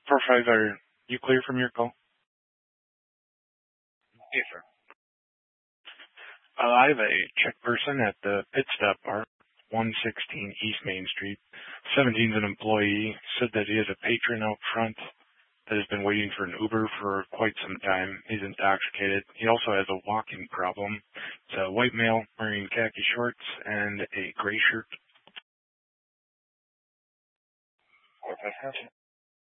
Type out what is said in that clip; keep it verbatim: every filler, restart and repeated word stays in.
four five, are you clear from your call? Yes, sir. Uh, I have a check person at the Pit Stop Bar, one sixteen East Main Street. seventeen is an employee, said that he has a patron out front that has been waiting for an Uber for quite some time. He's intoxicated. He also has a walking problem. It's a white male wearing khaki shorts and a gray shirt. four five,